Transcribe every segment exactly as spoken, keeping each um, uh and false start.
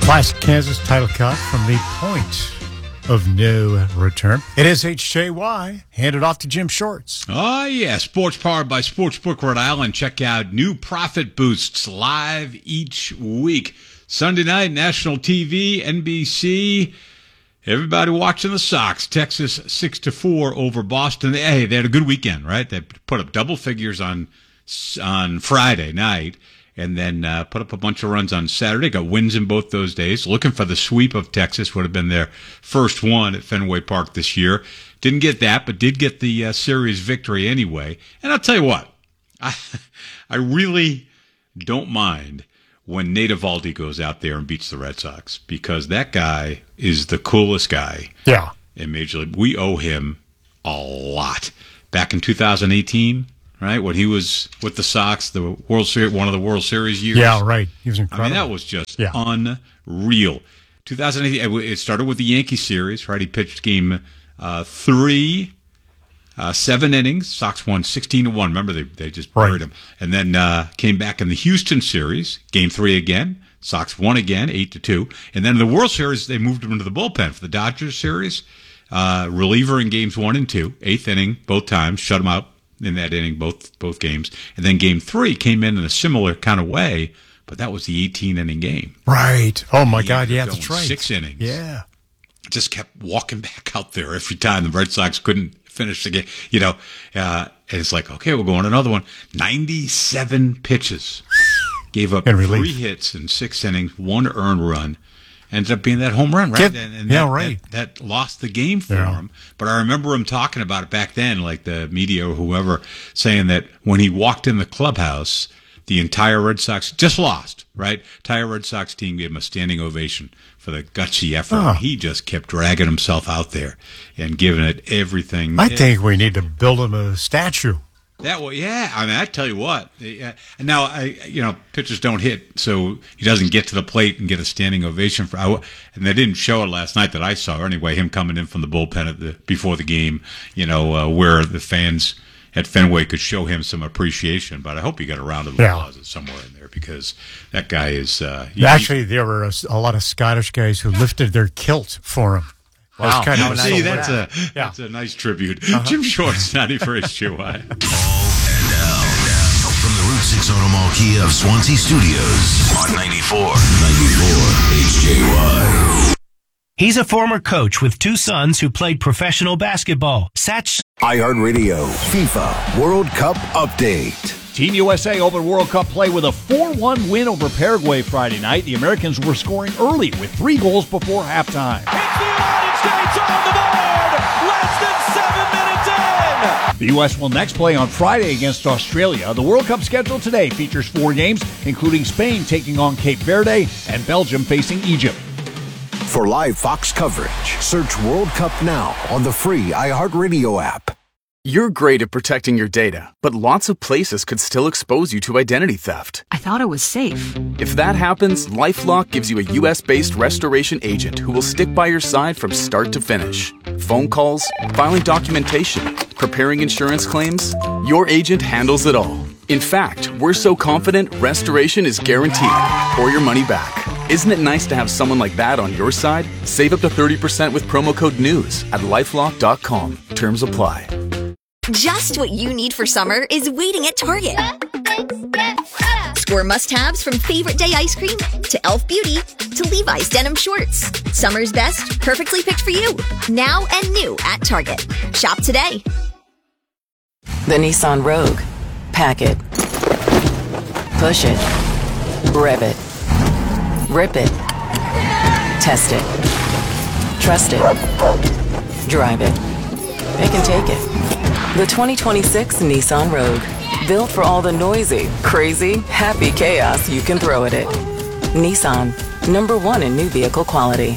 Classic Kansas title cut from the point of no return. It is H J Y. Hand it off to Jim Shorts. Oh, yeah. Sports powered by Sportsbook Rhode Island. Check out new profit boosts live each week. Sunday night, national T V, N B C. Everybody watching the Sox. Texas six to four over Boston. Hey, they had a good weekend, right? They put up double figures on on Friday night. And then uh, put up a bunch of runs on Saturday. Got wins in both those days. Looking for the sweep of Texas. Would have been their first one at Fenway Park this year. Didn't get that, but did get the uh, series victory anyway. And I'll tell you what. I, I really don't mind when Nate Eovaldi goes out there and beats the Red Sox. Because that guy is the coolest guy yeah. in Major League. We owe him a lot. Back in two thousand eighteen... right, when he was with the Sox, the World Series, one of the World Series years. Yeah, right. He was incredible. I mean, that was just yeah. unreal. twenty eighteen, it started with the Yankee series, right? He pitched game uh, three, uh, seven innings. Sox won sixteen to one. Remember, they they just buried right. him. And then uh, came back in the Houston series, game three again. Sox won again, eight to two. And then in the World Series, they moved him into the bullpen for the Dodgers series. Uh, reliever in games one and two, eighth inning, both times, shut him out in that inning, both both games. And then game three came in in a similar kind of way, but that was the eighteen-inning game. Right. Oh, my He God, yeah, that's right. Six innings. Yeah. Just kept walking back out there every time the Red Sox couldn't finish the game. You know, uh, and it's like, okay, we'll go on another one. ninety-seven pitches. Gave up three hits in six innings, one earned run. Ended up being that home run, right? Get, and, and yeah, that, right. That, that lost the game for yeah. him. But I remember him talking about it back then, like the media or whoever, saying that when he walked in the clubhouse, the entire Red Sox just lost, right? Entire Red Sox team gave him a standing ovation for the gutsy effort. Oh. He just kept dragging himself out there and giving it everything. I think we need to build him a statue. That way, yeah. I mean, I tell you what. Uh, now, I you know, pitchers don't hit, so he doesn't get to the plate and get a standing ovation for. I, and they didn't show it last night that I saw. Or anyway, him coming in from the bullpen at the before the game, you know, uh, where the fans at Fenway could show him some appreciation. But I hope he got a round of applause yeah. somewhere in there because that guy is. Uh, he, Actually, there were a, a lot of Scottish guys who lifted their kilt for him. Wow. Kind of See, that's a, yeah. that's a nice tribute. Uh-huh. Jim Shorts, ninety-four H J Y. All and out from the Route six Auto Mall Kia of Swansea Studios on ninety-four, ninety-four H J Y. He's a former coach with two sons who played professional basketball. Satch iHeartRadio FIFA World Cup Update. Team U S A opened World Cup play with a four one win over Paraguay Friday night. The Americans were scoring early with three goals before halftime. It's the United States on the board! Less than seven minutes in! The U S will next play on Friday against Australia. The World Cup schedule today features four games, including Spain taking on Cape Verde and Belgium facing Egypt. For live Fox coverage, search World Cup now on the free iHeartRadio app. You're great at protecting your data, but lots of places could still expose you to identity theft. I thought it was safe. If that happens, LifeLock gives you a U S-based restoration agent who will stick by your side from start to finish. Phone calls, filing documentation, preparing insurance claims, your agent handles it all. In fact, we're so confident restoration is guaranteed or your money back. Isn't it nice to have someone like that on your side? Save up to thirty percent with promo code NEWS at lifelock dot com. Terms apply. Just what you need for summer is waiting at Target. Score must-haves from Favorite Day ice cream to e l f Beauty to Levi's denim shorts. Summer's best, perfectly picked for you. Now and new at Target. Shop today. The Nissan Rogue. Pack it. Push it. Rev it. Rip it. Test it. Trust it. Drive it. They can take it. The twenty twenty-six Nissan Rogue. Built for all the noisy, crazy, happy chaos you can throw at it. Nissan. Number one in new vehicle quality.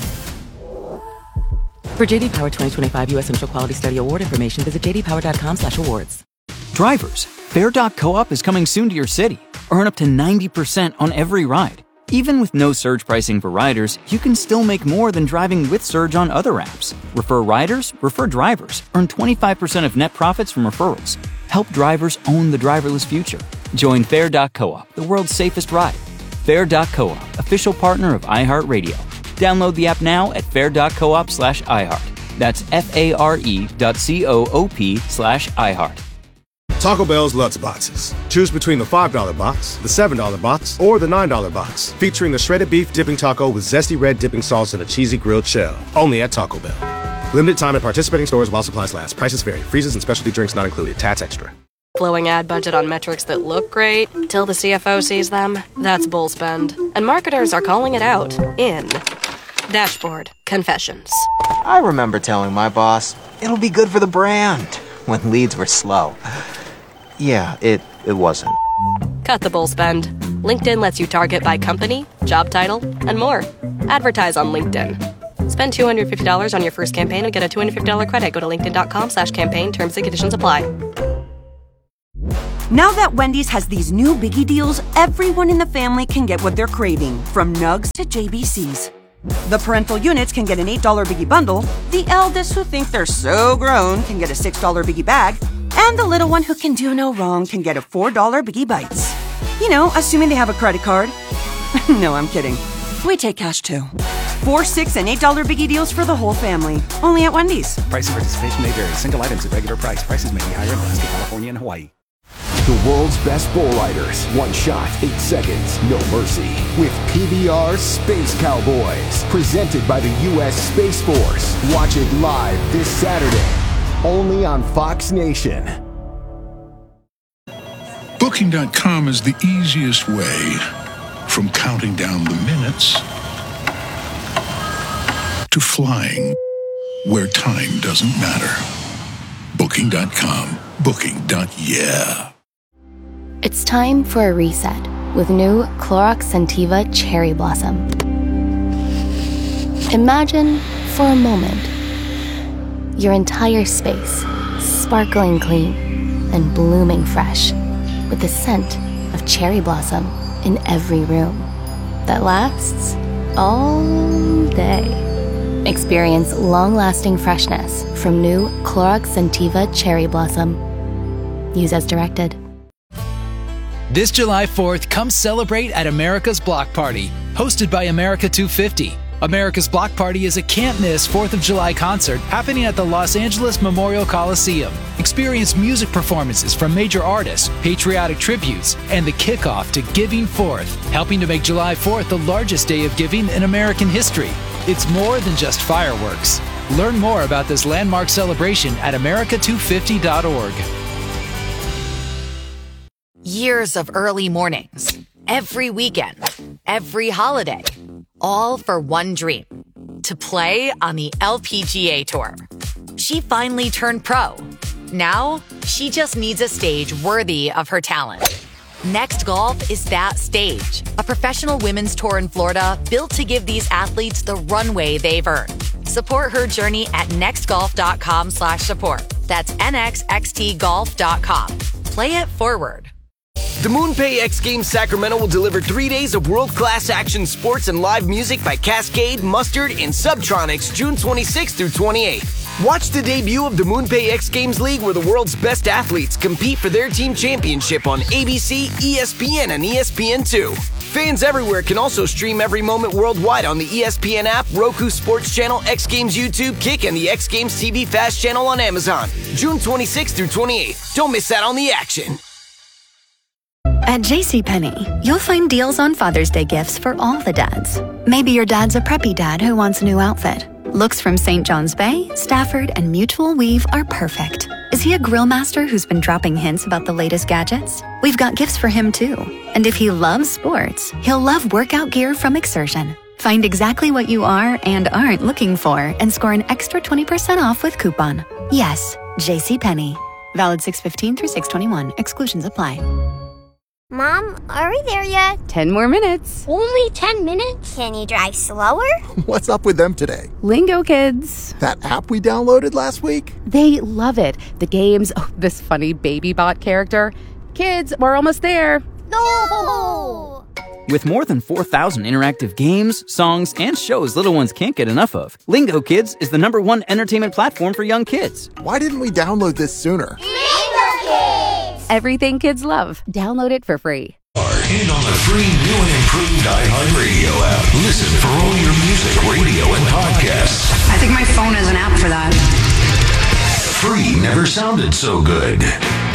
For J D Power twenty twenty-five U S Central Quality Study Award information, visit j d power dot com slash awards. Drivers, Fair dot co-op is coming soon to your city. Earn up to ninety percent on every ride. Even with no surge pricing for riders, you can still make more than driving with Surge on other apps. Refer riders, refer drivers. Earn twenty-five percent of net profits from referrals. Help drivers own the driverless future. Join Fair dot co-op, the world's safest ride. Fair dot coop, official partner of iHeartRadio. Download the app now at fair dot coop slash iHeart. That's F-A-R-E dot C-O-O-P slash iHeart. Taco Bell's Lutz Boxes. Choose between the five dollar box, the seven dollar box, or the nine dollar box, featuring the shredded beef dipping taco with zesty red dipping sauce and a cheesy grilled shell. Only at Taco Bell. Limited time at participating stores while supplies last. Prices vary. Freezes and specialty drinks not included. Tats extra. Blowing ad budget on metrics that look great till the C F O sees them. That's bull spend. And marketers are calling it out in Dashboard Confessions. I remember telling my boss, it'll be good for the brand, when leads were slow. Yeah, it, it wasn't. Cut the bull spend. LinkedIn lets you target by company, job title, and more. Advertise on LinkedIn. Spend two hundred fifty dollars on your first campaign and get a two hundred fifty dollars credit. Go to linkedin.com slash campaign. Terms and conditions apply. Now that Wendy's has these new biggie deals, everyone in the family can get what they're craving, from Nugs to J B Cs. The parental units can get an eight dollar biggie bundle, the eldest who think they're so grown can get a six dollar biggie bag, and the little one who can do no wrong can get a four dollar biggie bites. You know, assuming they have a credit card. No, I'm kidding. We take cash too. Four, six, and eight dollar biggie deals for the whole family. Only at Wendy's. Price and participation may vary. Single items at regular price. Prices may be higher in Alaska, California, and Hawaii. The world's best bull riders. One shot, eight seconds, no mercy. With P B R Space Cowboys. Presented by the U S Space Force. Watch it live this Saturday. Only on Fox Nation. Booking dot com is the easiest way from counting down the minutes to flying where time doesn't matter. Booking dot com. Booking. Yeah. It's time for a reset with new Clorox Scentiva Cherry Blossom. Imagine for a moment your entire space sparkling clean and blooming fresh with the scent of cherry blossom in every room that lasts all day. Experience long-lasting freshness from new Clorox Scentiva Cherry Blossom. Use as directed. This July fourth, come celebrate at America's Block Party, hosted by America two fifty. America's Block Party is a can't-miss fourth of July concert happening at the Los Angeles Memorial Coliseum. Experience music performances from major artists, patriotic tributes, and the kickoff to Giving Fourth, helping to make July fourth the largest day of giving in American history. It's more than just fireworks. Learn more about this landmark celebration at america two fifty dot org. Years of early mornings, every weekend, every holiday, all for one dream, to play on the L P G A Tour. She finally turned pro. Now, she just needs a stage worthy of her talent. Next Golf is that stage, a professional women's tour in Florida built to give these athletes the runway they've earned. Support her journey at nextgolf.com slash support. That's nxxtgolf dot com. Play it forward. The MoonPay X Games Sacramento will deliver three days of world-class action sports and live music by Cascade, Mustard, and Subtronics June twenty-sixth through twenty-eighth. Watch the debut of the MoonPay X Games League, where the world's best athletes compete for their team championship on A B C, E S P N, and E S P N two. Fans everywhere can also stream every moment worldwide on the E S P N app, Roku Sports Channel, X Games YouTube, Kick, and the X Games T V Fast Channel on Amazon. June twenty-sixth through twenty-eighth. Don't miss out on the action. At JCPenney, you'll find deals on Father's Day gifts for all the dads. Maybe your dad's a preppy dad who wants a new outfit. Looks from Saint John's Bay, Stafford, and Mutual Weave are perfect. Is he a grill master who's been dropping hints about the latest gadgets? We've got gifts for him too. And if he loves sports, he'll love workout gear from Exertion. Find exactly what you are and aren't looking for and score an extra twenty percent off with coupon. Yes, JCPenney. Valid six fifteen through six twenty-one. Exclusions apply. Mom, are we there yet? Ten more minutes. Only ten minutes? Can you drive slower? What's up with them today? Lingo Kids. That app we downloaded last week? They love it. The games, oh, this funny baby bot character. Kids, we're almost there. No! With more than four thousand interactive games, songs, and shows little ones can't get enough of, Lingo Kids is the number one entertainment platform for young kids. Why didn't we download this sooner? Lingo Kids! Everything kids love. Download it for free. and on the free new and improved iHeartRadio app. Listen for all your music, radio, and podcasts. I think my phone has an app for that. Free never sounded so good.